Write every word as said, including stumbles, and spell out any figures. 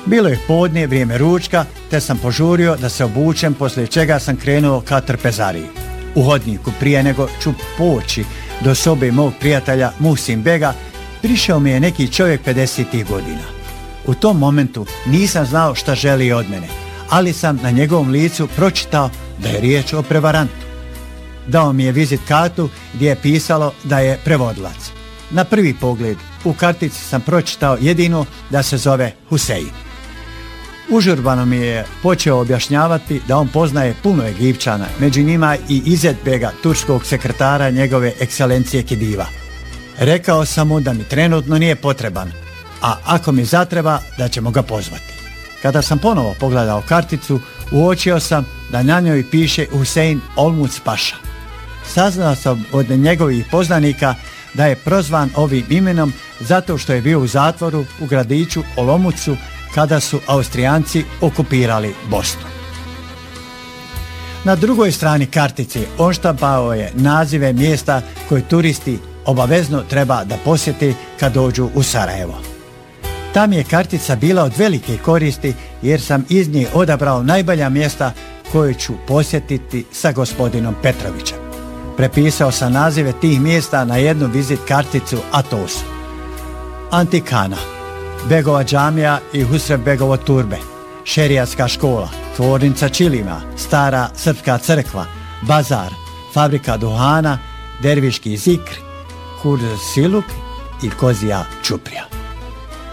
Bilo je podne, vrijeme ručka, te sam požurio da se obučem, poslije čega sam krenuo ka trpezariji. U hodniku, prije nego ću poći do sobe mog prijatelja Muhsin Bega, prišao mi je neki čovjek pedesetih godina. U tom momentu nisam znao šta želi od mene, ali sam na njegovom licu pročitao da je riječ o prevarantu. Dao mi je vizit kartu gdje je pisalo da je prevodilac. Na prvi pogled u kartici sam pročitao jedino da se zove Husein. Užurbano mi je počeo objašnjavati da on poznaje puno Egipćana, među njima i Izetbega, turskog sekretara njegove ekscelencije Kidiva. Rekao sam mu da mi trenutno nije potreban, a ako mi zatreba da ćemo ga pozvati. Kada sam ponovo pogledao karticu, uočio sam da na njoj piše Husein Olmuc Paša. Saznao sam od njegovih poznanika da je prozvan ovim imenom zato što je bio u zatvoru u gradiću Olomoucu kada su Austrijanci okupirali Bosnu. Na drugoj strani kartice on štampao je nazive mjesta koje turisti obavezno treba da posjeti kad dođu u Sarajevo. Ta mi je kartica bila od velike koristi jer sam iz nje odabrao najbolja mjesta koje ću posjetiti sa gospodinom Petrovićem. Prepisao sam nazive tih mjesta na jednu vizit karticu, a to su Antikana, Begova džamija i Husrev Begovo turbe, Šerijatska škola, Tvornica čilima, Stara srpska crkva, Bazar, Fabrika duhana, Derviški zikr, Kurz Siluk i Kozija Čuprija.